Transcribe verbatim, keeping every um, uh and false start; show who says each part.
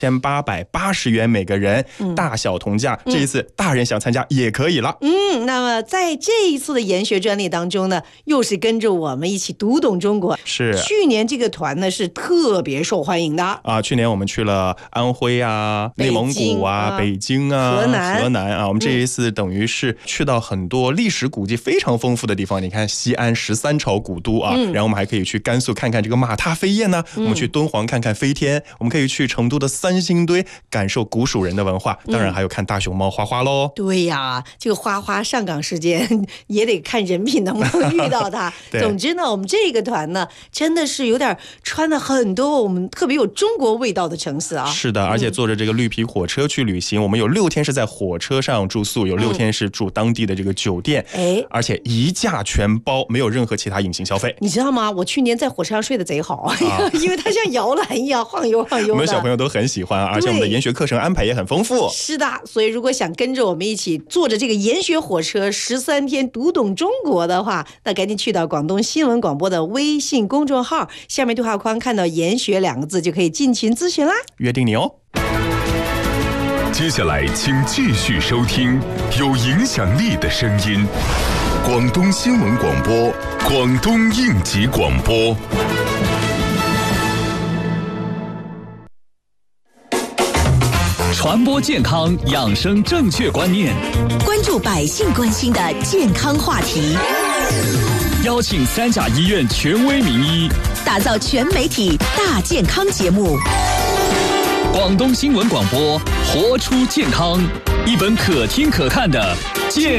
Speaker 1: 千八百八十元每个人，嗯、大小同价。这一次大人想参加也可以了。
Speaker 2: 嗯，那么在这一次的研学专利当中呢，又是跟着我们一起读懂中国。
Speaker 1: 是，
Speaker 2: 去年这个团呢是特别受欢迎的
Speaker 1: 啊。去年我们去了安徽啊、内蒙古啊、北京啊、
Speaker 2: 河南、
Speaker 1: 河南啊。我们这一次等于是去到很多历史古迹非常丰富的地方。你看西安十三朝古都啊，嗯、然后我们还可以去甘肃看看这个马踏飞燕呢、啊，嗯、我们去敦煌看看飞天，我们可以去成都的三星堆感受古蜀人的文化，当然还有看大熊猫花花喽。
Speaker 2: 对呀，这个花花上岗时间也得看人品能不能遇到它。总之呢，我们这个团呢，真的是有点穿了很多我们特别有中国味道的城市啊。
Speaker 1: 是的，而且坐着这个绿皮火车去旅行，嗯、我们有六天是在火车上住宿，有六天是住当地的这个酒店，哎、嗯，而且一价全包，没有任何其他隐形消费。
Speaker 2: 你知道吗？我去年在火车上睡得贼好啊，因为它像摇篮一样晃悠晃悠的。
Speaker 1: 我们小朋友都很喜欢，而且我们的研学课程安排也很丰富。
Speaker 2: 是的，所以如果想跟着我们一起坐着这个研学火车十三天读懂中国的话，那赶紧去到广东新闻广播的微信公众号，下面对话框看到研学两个字就可以进群咨询啦。
Speaker 1: 约定你哦。
Speaker 3: 接下来请继续收听有影响力的声音，广东新闻广播，广东应急广播。
Speaker 4: 传播健康养生正确观念，
Speaker 5: 关注百姓关心的健康话题，
Speaker 4: 邀请三甲医院权威名医，
Speaker 5: 打造全媒体大健康节目。
Speaker 4: 广东新闻广播，活出健康，一本可听可看的健